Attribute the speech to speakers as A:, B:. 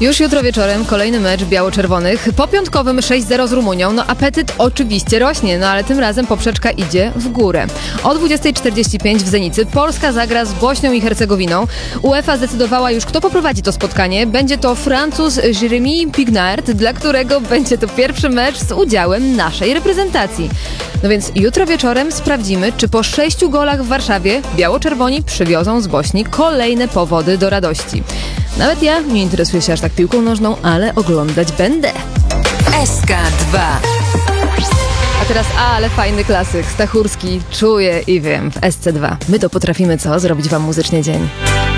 A: Już jutro wieczorem kolejny mecz biało-czerwonych. Po piątkowym 6-0 z Rumunią. No apetyt oczywiście rośnie, no ale tym razem poprzeczka idzie w górę. O 20:45 w Zenicy Polska zagra z Bośnią i Hercegowiną. UEFA zdecydowała już, kto poprowadzi to spotkanie. Będzie to Francuz Jérémy Pignard, dla którego będzie to pierwszy mecz z udziałem naszej reprezentacji. No więc jutro wieczorem sprawdzimy, czy po 6 golach w Warszawie biało-czerwoni przywiozą z Bośni kolejne powody do radości. Nawet ja nie interesuję się aż tak piłką nożną, ale oglądać będę.
B: SK2.
A: A teraz, ale fajny klasyk, Stachurski, czuję i wiem, w SC2. My to potrafimy zrobić wam muzycznie dzień.